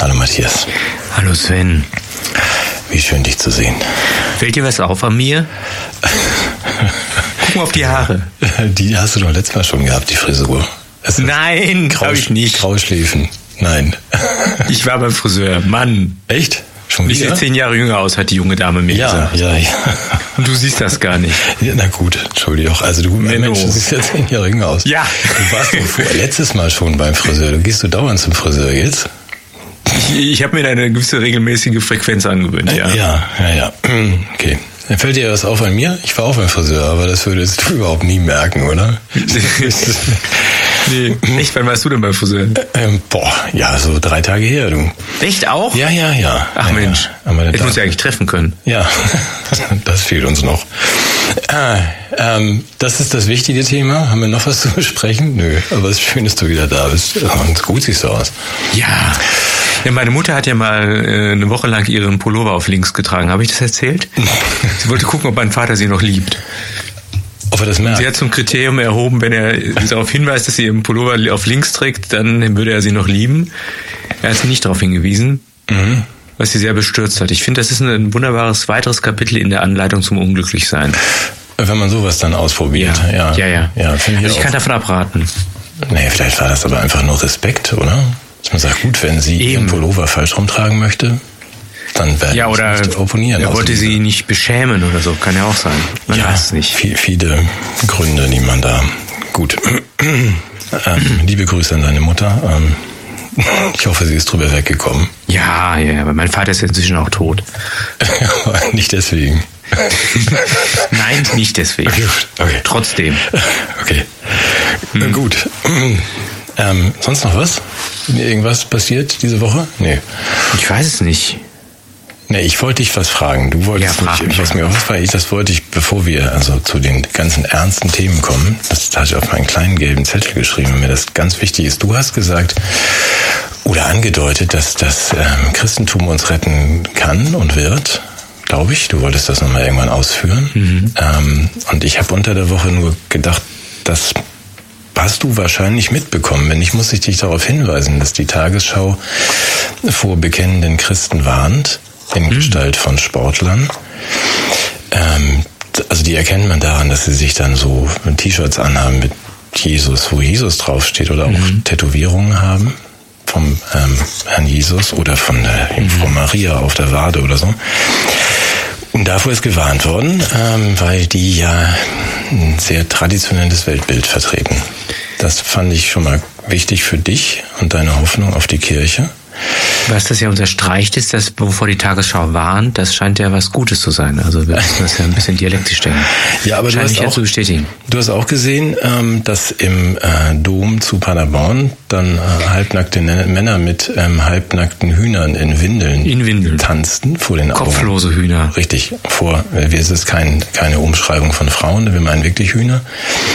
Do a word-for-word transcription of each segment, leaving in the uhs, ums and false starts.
Hallo Matthias. Hallo Sven. Wie schön, dich zu sehen. Fällt dir was auf an mir? Guck mal auf die Haare. Die hast du doch letztes Mal schon gehabt, die Frisur. Nein, habe ich nicht. Grauschläfen. Nein. Ich war beim Friseur. Mann. Echt? Schon wieder? Ich sehe zehn Jahre jünger aus, hat die junge Dame mir ja, gesagt. Ja, ja, Und du siehst das gar nicht. Ja, na gut, Entschuldigung. Also du, Mensch, du siehst ja zehn Jahre jünger aus. Ja. Du warst doch vor, letztes Mal schon beim Friseur. Du gehst du dauernd zum Friseur jetzt? Ich, ich habe mir eine gewisse regelmäßige Frequenz angewöhnt, ja. Ja, ja, ja. Okay. Dann fällt dir was auf an mir? Ich war auch beim Friseur, aber das würdest du überhaupt nie merken, oder? Nee, echt? Wann warst du denn beim Friseur? Ähm, boah, ja, so drei Tage her, du. Echt auch? Ja, ja, ja. Ach ja, Mensch, ja. hätten wir uns ja eigentlich treffen können. Ja, das fehlt uns noch. Ah, ähm, das ist das wichtige Thema. Haben wir noch was zu besprechen? Nö, aber es ist schön, dass du wieder da bist. Und gut siehst du aus. Ja. Ja, meine Mutter hat ja mal äh, eine Woche lang ihren Pullover auf links getragen. Habe ich das erzählt? Sie wollte gucken, ob mein Vater sie noch liebt. Ob er das merkt? Sie hat zum Kriterium erhoben, wenn er sie darauf hinweist, dass sie ihren Pullover auf links trägt, dann würde er sie noch lieben. Er hat sie nicht darauf hingewiesen, mhm. was sie sehr bestürzt hat. Ich finde, das ist ein wunderbares weiteres Kapitel in der Anleitung zum Unglücklichsein. Wenn man sowas dann ausprobiert. Ja, ja. ja, ja. ja ich also ich kann davon abraten. Nee, vielleicht war das aber einfach nur Respekt, oder? Dass man sagt, gut, wenn sie Eben. ihren Pullover falsch rumtragen möchte, dann werde ja, oder ich nicht opponieren. Er wollte sie nicht beschämen oder so, kann ja auch sein. Man ja, weiß es nicht. Viel, viele Gründe, die man da... Gut. ähm, liebe Grüße an deine Mutter. Ähm, ich hoffe, sie ist drüber weggekommen. Ja, ja, aber mein Vater ist inzwischen auch tot. Nicht deswegen. Nein, nicht deswegen. Okay, okay. Trotzdem. Okay. Hm. Gut. Ähm, sonst noch was? Irgendwas passiert diese Woche? Nee. Ich weiß es nicht. Nee, ich wollte dich was fragen. Du wolltest ja, mich, was mir aufgefallen ist, das wollte ich, bevor wir also zu den ganzen ernsten Themen kommen, das hatte ich auf meinen kleinen gelben Zettel geschrieben, mir das ganz wichtig ist. Du hast gesagt oder angedeutet, dass das ähm, Christentum uns retten kann und wird, glaube ich. Du wolltest das nochmal irgendwann ausführen. Mhm. Ähm, und ich habe unter der Woche nur gedacht, dass hast du wahrscheinlich mitbekommen. Wenn nicht, muss ich dich darauf hinweisen, dass die Tagesschau vor bekennenden Christen warnt, in mhm. Gestalt von Sportlern. Ähm, also die erkennt man daran, dass sie sich dann so T-Shirts anhaben mit Jesus, wo Jesus draufsteht, oder auch mhm. Tätowierungen haben vom ähm, Herrn Jesus oder von der Jungfrau mhm. Maria auf der Wade oder so. Und davor ist gewarnt worden, ähm, weil die ja ein sehr traditionelles Weltbild vertreten. Das fand ich schon mal wichtig für dich und deine Hoffnung auf die Kirche. Was das ja unterstreicht ist, dass wovor die Tagesschau warnt, das scheint ja was Gutes zu sein. Also wir müssen das ja ein bisschen dialektisch denken. Ja, aber scheint du hast, ja auch, zu bestätigen. Du hast auch gesehen, ähm, dass im äh, Dom zu Paderborn dann äh, halbnackte Männer mit ähm, halbnackten Hühnern in Windeln, in Windeln tanzten vor den Augen. Kopflose Hühner. Richtig. Vor, äh, es ist kein, keine Umschreibung von Frauen, wir meinen wirklich Hühner.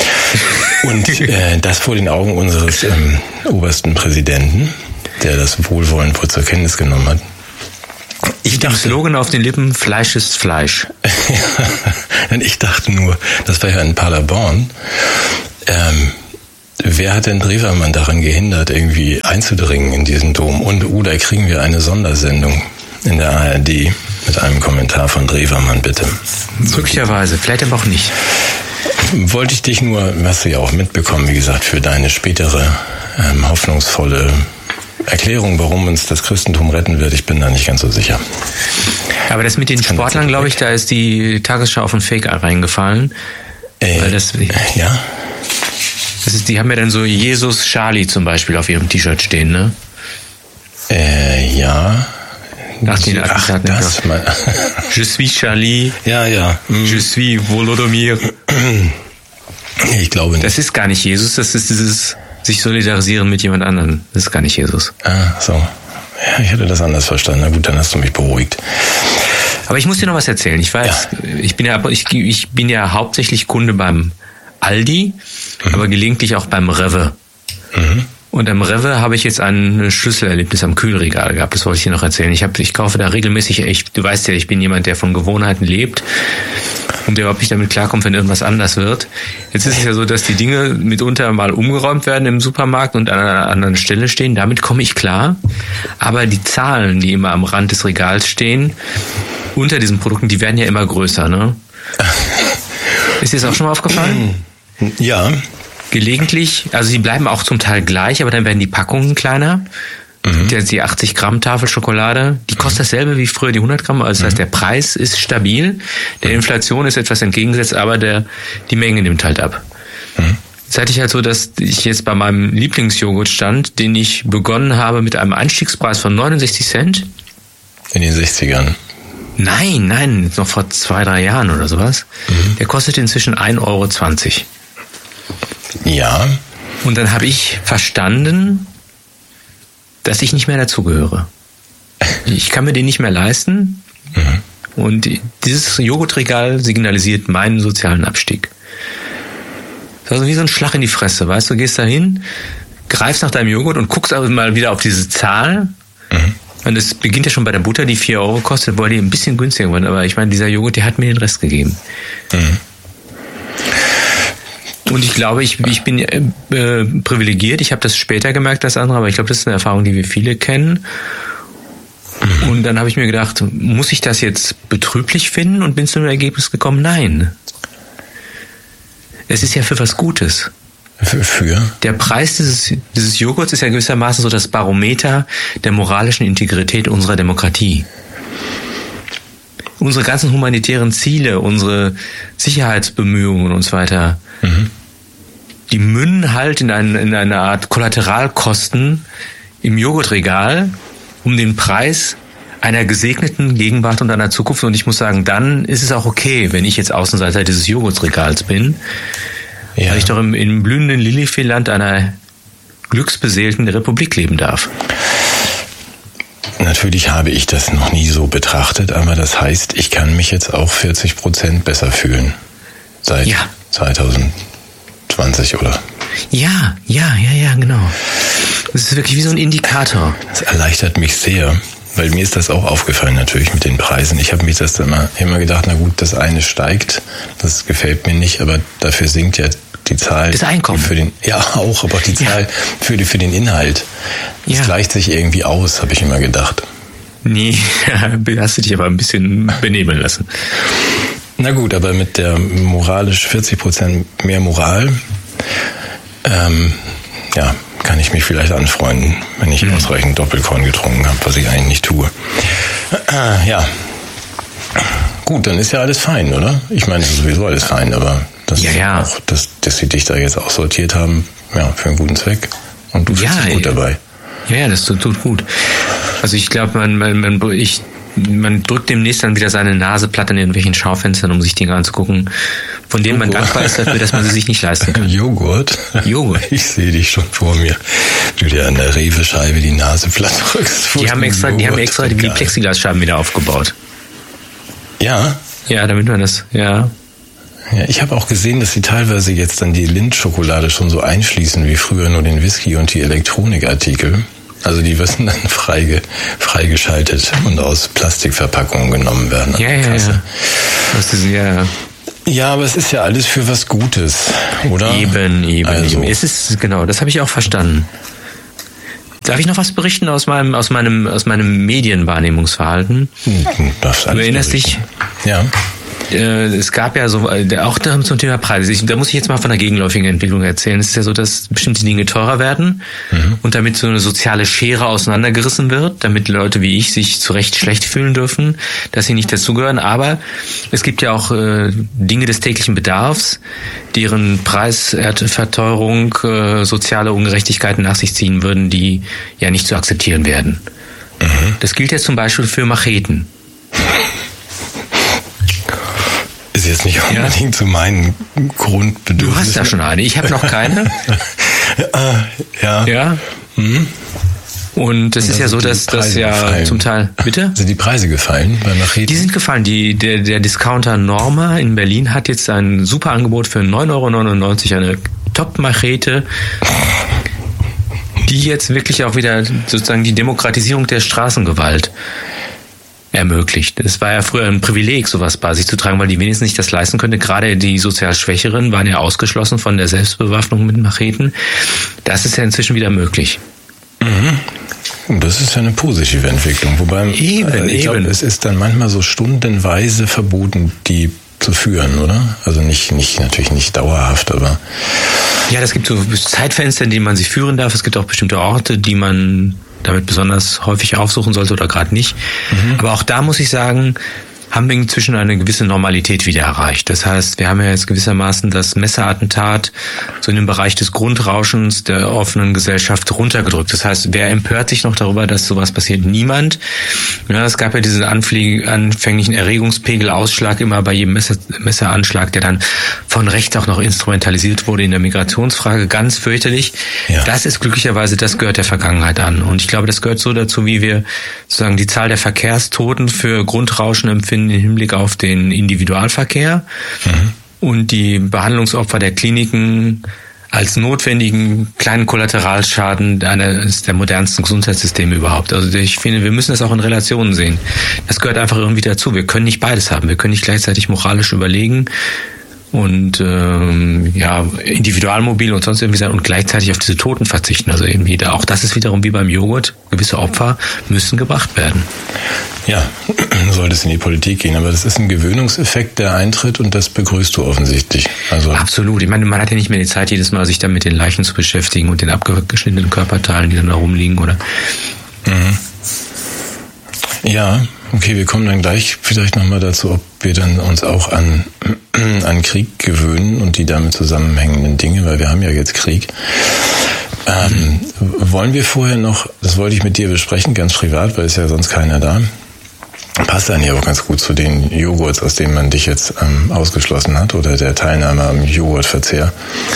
Und äh, das vor den Augen unseres ähm, obersten Präsidenten, der das wohlwollend wohl zur Kenntnis genommen hat. Ich dachte, Slogan auf den Lippen, Fleisch ist Fleisch. Ich dachte nur, das war ja in Paderborn. Ähm, wer hat denn Drewermann daran gehindert, irgendwie einzudringen in diesen Dom? Und oder kriegen wir eine Sondersendung in der A R D mit einem Kommentar von Drewermann, bitte? Möglicherweise, vielleicht aber auch nicht. Wollte ich dich nur, hast du ja auch mitbekommen, wie gesagt, für deine spätere ähm, hoffnungsvolle Erklärung, warum uns das Christentum retten wird, ich bin da nicht ganz so sicher. Aber das mit den das Sportlern, glaube ich, da ist die Tagesschau auf ein Fake reingefallen. Äh, weil das, ja. Das ist, die haben ja dann so Jesus Charlie zum Beispiel auf ihrem T-Shirt stehen, ne? Äh, ja. Ach, die Ach das mal. Je suis Charlie. Ja, ja. Mm. Je suis Volodymyr. Ich glaube nicht. Das ist gar nicht Jesus, das ist dieses sich solidarisieren mit jemand anderem. Das ist gar nicht Jesus. Ah, so. Ja, ich hätte das anders verstanden. Na gut, dann hast du mich beruhigt. Aber ich muss dir noch was erzählen. Ich weiß, ja. ich bin ja, ich, ich bin ja hauptsächlich Kunde beim Aldi, mhm. aber gelegentlich auch beim Rewe. Mhm. Und am Rewe habe ich jetzt ein Schlüsselerlebnis am Kühlregal gehabt. Das wollte ich dir noch erzählen. Ich habe, ich kaufe da regelmäßig echt. Du weißt ja, ich bin jemand, der von Gewohnheiten lebt. und der überhaupt nicht damit klarkommt, wenn irgendwas anders wird. Jetzt ist es ja so, dass die Dinge mitunter mal umgeräumt werden im Supermarkt und an einer anderen Stelle stehen. Damit komme ich klar. Aber die Zahlen, die immer am Rand des Regals stehen, unter diesen Produkten, die werden ja immer größer, ne? Ist dir das auch schon mal aufgefallen? Ja. Gelegentlich, also die bleiben auch zum Teil gleich, aber dann werden die Packungen kleiner. Mhm. Die achtzig Gramm Tafel Schokolade, die kostet dasselbe wie früher die hundert Gramm. Also das heißt, der Preis ist stabil, der Inflation ist etwas entgegengesetzt, aber der, die Menge nimmt halt ab. Mhm. Jetzt hatte ich halt so, dass ich jetzt bei meinem Lieblingsjoghurt stand, den ich begonnen habe mit einem Einstiegspreis von neunundsechzig Cent. In den sechzigern. Nein, nein, noch vor zwei, drei Jahren oder sowas. Mhm. Der kostet inzwischen ein Euro zwanzig. Ja. Und dann habe ich verstanden, dass ich nicht mehr dazugehöre. Ich kann mir den nicht mehr leisten. Mhm. Und dieses Joghurtregal signalisiert meinen sozialen Abstieg. Das ist also wie so ein Schlag in die Fresse, weißt du? Du gehst da hin, greifst nach deinem Joghurt und guckst aber mal wieder auf diese Zahl. Mhm. Und es beginnt ja schon bei der Butter, die vier Euro kostet, weil die ein bisschen günstiger waren. Aber ich meine, dieser Joghurt, der hat mir den Rest gegeben. Mhm. Und ich glaube, ich, ich bin äh, privilegiert. Ich habe das später gemerkt als andere, aber ich glaube, das ist eine Erfahrung, die wir viele kennen. Mhm. Und dann habe ich mir gedacht, muss ich das jetzt betrüblich finden? Und bin zu dem Ergebnis gekommen, nein. Es ist ja für was Gutes. Für? für? Der Preis dieses, dieses Joghurts ist ja gewissermaßen so das Barometer der moralischen Integrität unserer Demokratie. Unsere ganzen humanitären Ziele, unsere Sicherheitsbemühungen und so weiter, mhm. die münden halt in, ein, in eine Art Kollateralkosten im Joghurtregal um den Preis einer gesegneten Gegenwart und einer Zukunft. Und ich muss sagen, dann ist es auch okay, wenn ich jetzt Außenseiter dieses Joghurtregals bin, ja. weil ich doch im, im blühenden Lilifee-Land einer glücksbeseelten Republik leben darf. Natürlich habe ich das noch nie so betrachtet, aber das heißt, ich kann mich jetzt auch vierzig Prozent besser fühlen seit ja. zwanzig zwanzig, oder? Ja, ja, ja, ja, genau. Das ist wirklich wie so ein Indikator. Das erleichtert mich sehr, weil mir ist das auch aufgefallen natürlich mit den Preisen. Ich habe mich das immer, immer gedacht, na gut, das eine steigt, das gefällt mir nicht, aber dafür sinkt ja die Zahl. Das Einkommen. Für den, ja, auch, aber die Zahl ja. für, die, für den Inhalt. Das ja. gleicht sich irgendwie aus, habe ich immer gedacht. Nee, hast du dich aber ein bisschen benehmen lassen. Na gut, aber mit der moralisch vierzig Prozent mehr Moral, ähm, ja, kann ich mich vielleicht anfreunden, wenn ich mhm. ausreichend Doppelkorn getrunken habe, was ich eigentlich nicht tue. Äh, ja. Gut, dann ist ja alles fein, oder? Ich meine, es ist sowieso alles fein, aber das ja, ist ja. auch, dass, dass die dich da jetzt aussortiert haben, ja, für einen guten Zweck. Und du fühlst ja, dich gut ja. dabei. Ja, ja, das tut, tut gut. Also ich glaube, man, man, man, ich, man drückt demnächst dann wieder seine Nase platt an irgendwelchen Schaufenstern, um sich Dinge anzugucken, von denen man dankbar ist dafür, dass man sie sich nicht leisten kann. Joghurt? Joghurt. Ich sehe dich schon vor mir. Du dir an der Rewe-Scheibe die Nase platt drückst. Die haben extra, die haben extra die Plexiglasscheiben wieder aufgebaut. Ja? Ja, damit man das, ja. Ja, ich habe auch gesehen, dass sie teilweise jetzt dann die Lindt-Schokolade schon so einschließen, wie früher nur den Whisky und die Elektronikartikel. Also die müssen dann freige, freigeschaltet und aus Plastikverpackungen genommen werden. Ja, ja, ja. Das ist, ja. Ja, aber es ist ja alles für was Gutes, oder? Eben, eben, also. eben. Es ist, genau, das habe ich auch verstanden. Darf ich noch was berichten aus meinem, aus meinem, aus meinem Medienwahrnehmungsverhalten? Hm, darfst du erinnerst dich? Ja. Es gab ja so, auch zum Thema Preise, ich, da muss ich jetzt mal von der gegenläufigen Entwicklung erzählen. Es ist ja so, dass bestimmte Dinge teurer werden mhm. und damit so eine soziale Schere auseinandergerissen wird, damit Leute wie ich sich zu Recht schlecht fühlen dürfen, dass sie nicht dazugehören. Aber es gibt ja auch äh, Dinge des täglichen Bedarfs, deren Preisverteuerung äh, soziale Ungerechtigkeiten nach sich ziehen würden, die ja nicht zu akzeptieren werden. Mhm. Das gilt jetzt zum Beispiel für Macheten. Ist jetzt nicht unbedingt ja. zu meinen Grundbedürfnissen. Du hast ja schon eine, ich habe noch keine. ja. Ja. Mhm. Und es ist ja so, dass das ja gefallen. Zum Teil... Bitte? Sind die Preise gefallen bei Macheten? Die sind gefallen. Die, der, der Discounter Norma in Berlin hat jetzt ein super Angebot für neun Euro neunundneunzig, eine Top-Machete, die jetzt wirklich auch wieder sozusagen die Demokratisierung der Straßengewalt ermöglicht. Es war ja früher ein Privileg, sowas bei sich zu tragen, weil die wenigstens nicht das leisten könnte. Gerade die sozial Schwächeren waren ja ausgeschlossen von der Selbstbewaffnung mit Macheten. Das ist ja inzwischen wieder möglich. Mhm. Das ist ja eine positive Entwicklung. Wobei eben, äh, ich glaube, eben. es ist dann manchmal so stundenweise verboten, die zu führen, oder? Also nicht, nicht natürlich nicht dauerhaft, aber... Ja, es gibt so Zeitfenster, in denen man sie führen darf. Es gibt auch bestimmte Orte, die man damit besonders häufig aufsuchen sollte oder gerade nicht. Mhm. Aber auch da muss ich sagen, haben wir inzwischen eine gewisse Normalität wieder erreicht. Das heißt, wir haben ja jetzt gewissermaßen das Messerattentat so in dem Bereich des Grundrauschens der offenen Gesellschaft runtergedrückt. Das heißt, wer empört sich noch darüber, dass sowas passiert? Niemand. Ja, es gab ja diesen anfänglichen Erregungspegelausschlag immer bei jedem Messer, Messeranschlag, der dann von rechts auch noch instrumentalisiert wurde in der Migrationsfrage. Ganz fürchterlich. Ja. Das ist glücklicherweise, das gehört der Vergangenheit an. Und ich glaube, das gehört so dazu, wie wir sozusagen die Zahl der Verkehrstoten für Grundrauschen empfinden im Hinblick auf den Individualverkehr mhm. und die Behandlungsopfer der Kliniken als notwendigen kleinen Kollateralschaden eines der modernsten Gesundheitssysteme überhaupt. Also ich finde, wir müssen das auch in Relationen sehen. Das gehört einfach irgendwie dazu. Wir können nicht beides haben. Wir können nicht gleichzeitig moralisch überlegen und ähm, ja individualmobil und sonst irgendwie sein und gleichzeitig auf diese Toten verzichten. Also irgendwie da auch das ist wiederum wie beim Joghurt. Gewisse Opfer müssen gebracht werden. Ja, sollte es in die Politik gehen, aber das ist ein Gewöhnungseffekt, der eintritt und das begrüßt du offensichtlich. Also absolut. Ich meine, man hat ja nicht mehr die Zeit, jedes Mal sich dann mit den Leichen zu beschäftigen und den abgeschnittenen Körperteilen, die dann da rumliegen, oder? Mhm. Ja, okay, wir kommen dann gleich vielleicht nochmal dazu, ob wir dann uns auch an, an Krieg gewöhnen und die damit zusammenhängenden Dinge, weil wir haben ja jetzt Krieg. Ähm, mhm. Wollen wir vorher noch, das wollte ich mit dir besprechen, ganz privat, weil es ja sonst keiner da. Passt dann ja auch ganz gut zu den Joghurts, aus denen man dich jetzt ähm, ausgeschlossen hat oder der Teilnahme am Joghurtverzehr.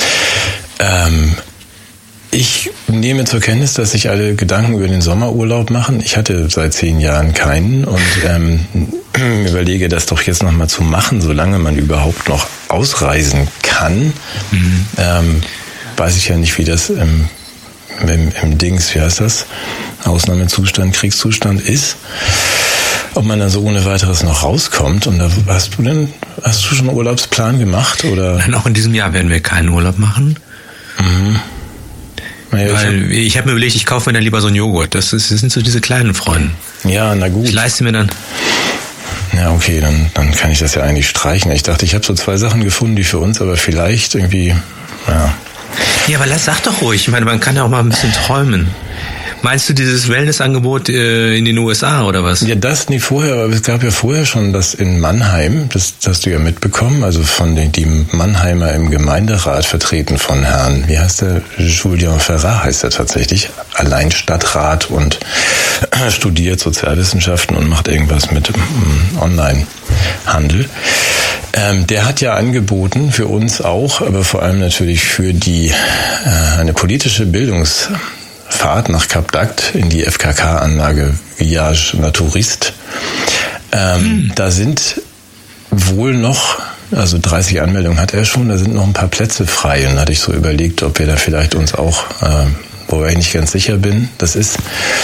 Ähm, ich nehme zur Kenntnis, dass sich alle Gedanken über den Sommerurlaub machen. Ich hatte seit zehn Jahren keinen und ähm, überlege, das doch jetzt nochmal zu machen, solange man überhaupt noch ausreisen kann. Mhm. Ähm, weiß ich ja nicht, wie das im, im, im Dings, wie heißt das, Ausnahmezustand, Kriegszustand ist. Ob man dann so ohne weiteres noch rauskommt. Und da hast du denn, hast du schon einen Urlaubsplan gemacht? Oder? Nein, auch in diesem Jahr werden wir keinen Urlaub machen. Mhm. Naja, Weil ich habe hab mir überlegt, ich kaufe mir dann lieber so einen Joghurt. Das, ist, das sind so diese kleinen Freunde. Ja, na gut. Ich leiste mir dann. Ja, okay, dann, dann kann ich das ja eigentlich streichen. Ich dachte, ich habe so zwei Sachen gefunden, die für uns aber vielleicht irgendwie, ja. Ja, aber lass, sag doch ruhig. Ich meine, man kann ja auch mal ein bisschen träumen. Meinst du dieses Wellnessangebot äh, in den U S A oder was? Ja, das nie vorher, aber es gab ja vorher schon das in Mannheim, das, das hast du ja mitbekommen, also von den die Mannheimer im Gemeinderat vertreten von Herrn, wie heißt der? Julien Ferrat heißt er tatsächlich, allein Stadtrat und studiert Sozialwissenschaften und macht irgendwas mit ähm, Online-Handel. Ähm, der hat ja angeboten, für uns auch, aber vor allem natürlich für die äh, eine politische Bildungs Fahrt nach Cap d'Agde in die F K K-Anlage Village Naturiste. Ähm, hm. Da sind wohl noch, also dreißig Anmeldungen hat er schon, da sind noch ein paar Plätze frei. Und da hatte ich so überlegt, ob wir da vielleicht uns auch, äh, wobei ich nicht ganz sicher bin, das ist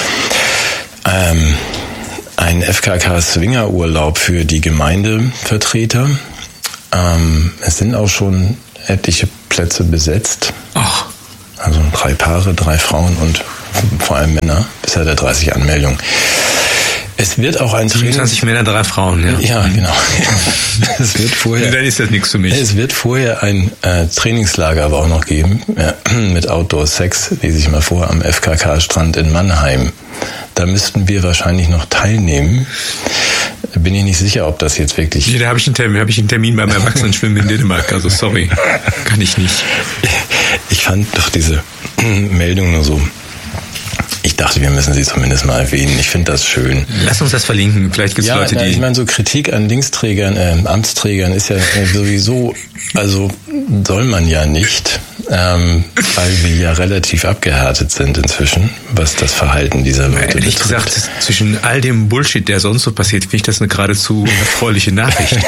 ähm, ein F K K-Swingerurlaub für die Gemeindevertreter. Ähm, es sind auch schon etliche Plätze besetzt. Ach. Also drei Paare, drei Frauen und vor allem Männer. Bisher der dreißig Anmeldungen. Es wird auch ein Training... zwanzig Männer, drei Frauen, ja. Ja, genau. Es wird vorher... Dann ist das nichts für mich. Es wird vorher ein äh, Trainingslager aber auch noch geben, ja, mit Outdoor-Sex, lese ich mal vor, am F K K-Strand in Mannheim. Da müssten wir wahrscheinlich noch teilnehmen. Bin ich nicht sicher, ob das jetzt wirklich... Nee, da habe ich einen Termin, habe ich einen Termin beim Erwachsenenschwimmen in Dänemark, also sorry, kann ich nicht. Ich fand doch diese Meldung nur so... Ich dachte, wir müssen sie zumindest mal erwähnen. Ich finde das schön. Lass uns das verlinken. Vielleicht gibt es ja, Leute, na, die... Ich meine, so Kritik an Linksträgern, äh, Amtsträgern ist ja sowieso, also soll man ja nicht, ähm, weil wir ja relativ abgehärtet sind inzwischen, was das Verhalten dieser Leute betrifft. Ehrlich gesagt, zwischen all dem Bullshit, der sonst so passiert, finde ich das eine geradezu erfreuliche Nachricht.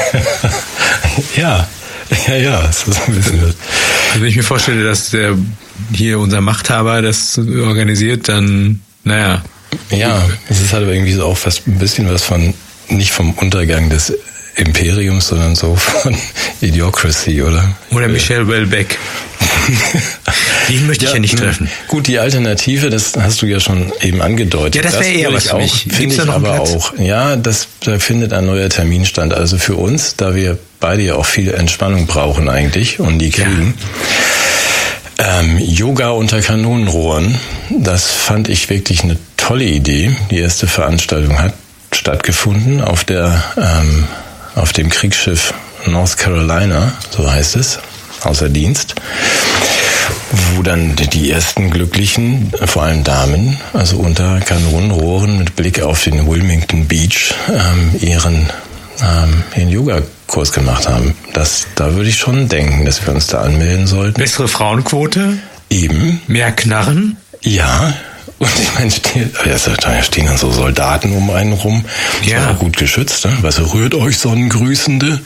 Ja. Ja, ja, es ist ein bisschen das. Wenn ich mir vorstelle, dass der hier unser Machthaber das organisiert, dann, naja. Ja, es ist halt aber irgendwie so auch fast ein bisschen was von nicht vom Untergang des Imperiums, sondern so von Idiocracy, oder? Oder Michel Houellebecq. Die möchte ich ja, ja nicht treffen. Gut, die Alternative, das hast du ja schon eben angedeutet. Ja, das wäre eher was für mich. Finde ich aber auch. Ja, das, da findet ein neuer Termin statt. Also für uns, da wir beide ja auch viel Entspannung brauchen eigentlich und die kriegen. Ja. Ähm, Yoga unter Kanonenrohren, das fand ich wirklich eine tolle Idee. Die erste Veranstaltung hat stattgefunden auf der ähm, auf dem Kriegsschiff North Carolina, so heißt es, außer Dienst, wo dann die ersten Glücklichen, vor allem Damen, also unter Kanonenrohren mit Blick auf den Wilmington Beach, ähm, ihren, ähm, ihren Yoga-Kurs gemacht haben. Das, da würde ich schon denken, dass wir uns da anmelden sollten. Bessere Frauenquote? Eben. Mehr Knarren? Ja. Und ich meine, da stehen dann so Soldaten um einen rum. Ja. Auch gut geschützt, ne? Was rührt euch Sonnengrüßende?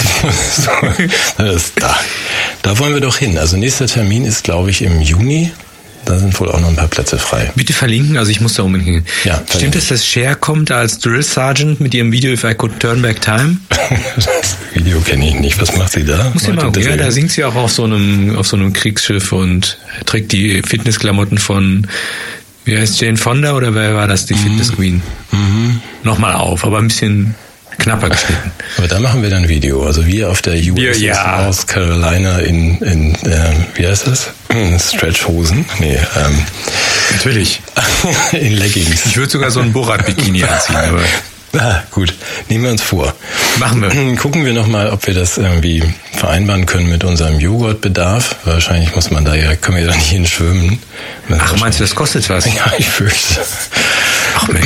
das, da, da wollen wir doch hin. Also nächster Termin ist, glaube ich, im Juni. Da sind wohl auch noch ein paar Plätze frei. Bitte verlinken, also ich muss da unbedingt hin. Ja, stimmt es, dass Cher kommt als Drill Sergeant mit ihrem Video If I Could Turn Back Time? Das Video kenne ich nicht. Was macht sie da? Muss ich mal, ja, da singt sie auch auf so einem, auf so einem Kriegsschiff und trägt die Fitnessklamotten von, wie heißt Jane Fonda oder wer war das, die mhm. Fitness Queen? Mhm. Nochmal auf, aber ein bisschen knapper geschnitten. Aber da machen wir dann ein Video. Also wir auf der U S S ja. North Carolina in, in äh, wie heißt das? Stretchhosen? Nee, ähm. Natürlich. In Leggings. Ich würde sogar so ein Borat-Bikini anziehen, aber. Ah, gut. Nehmen wir uns vor. Machen wir. Gucken wir nochmal, ob wir das irgendwie vereinbaren können mit unserem Joghurtbedarf. Wahrscheinlich muss man da ja, können wir da nicht hinschwimmen. Ach, meinst du, das kostet was? Ja, ich fürchte. Ach Mensch.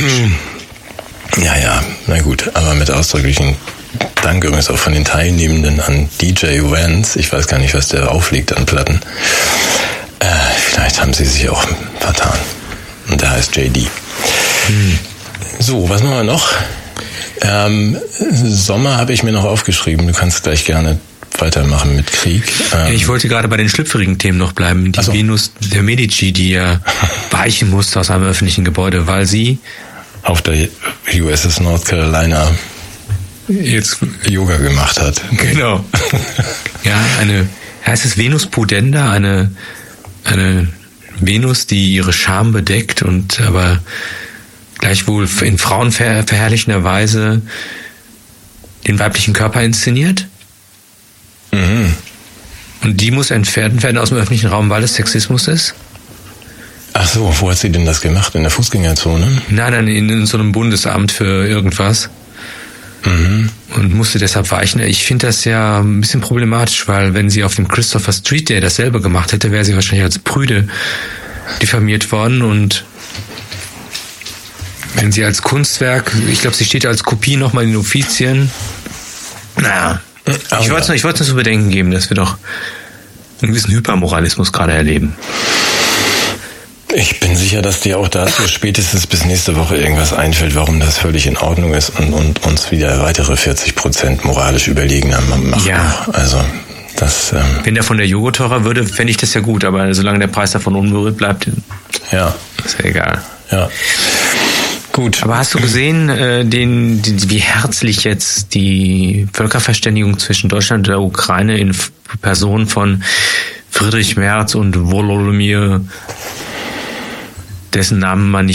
Ja, ja, na gut. Aber mit ausdrücklichen Dank übrigens auch von den Teilnehmenden an D J Vance. Ich weiß gar nicht, was der auflegt an Platten. Äh, vielleicht haben sie sich auch vertan. Und der heißt J D. Hm. So, was machen wir noch? Ähm, Sommer habe ich mir noch aufgeschrieben. Du kannst gleich gerne weitermachen mit Krieg. Ähm, ich wollte gerade bei den schlüpfrigen Themen noch bleiben. Die so. Venus der Medici, die ja weichen musste aus einem öffentlichen Gebäude, weil sie auf der U S S North Carolina jetzt Yoga gemacht hat. Genau. Ja, eine, heißt es Venus pudenda, eine, eine Venus, die ihre Scham bedeckt und aber gleichwohl in frauenverherrlichender Weise den weiblichen Körper inszeniert. Mhm. Und die muss entfernt werden aus dem öffentlichen Raum, weil es Sexismus ist. Ach so, wo hat sie denn das gemacht? In der Fußgängerzone? Nein, nein, in, in so einem Bundesamt für irgendwas. Mhm. Und musste deshalb weichen. Ich finde das ja ein bisschen problematisch, weil wenn sie auf dem Christopher Street Day dasselbe gemacht hätte, wäre sie wahrscheinlich als Prüde diffamiert worden. Und wenn sie als Kunstwerk, ich glaube, sie steht als Kopie nochmal in den Offizien. Naja, ich wollte es ich wollte nur zu bedenken geben, dass wir doch einen gewissen Hypermoralismus gerade erleben. Ich bin sicher, dass dir auch dazu spätestens bis nächste Woche irgendwas einfällt, warum das völlig in Ordnung ist und, und uns wieder weitere vierzig Prozent moralisch überlegener macht. Ja. Also, das, ähm wenn der von der Joghurt teurer würde, fände ich das ja gut, aber solange der Preis davon unberührt bleibt, ja. Ist ja egal. Ja. Gut. Aber hast du gesehen, äh, den, den, wie herzlich jetzt die Völkerverständigung zwischen Deutschland und der Ukraine in Person von Friedrich Merz und Volodymyr, dessen Namen man nicht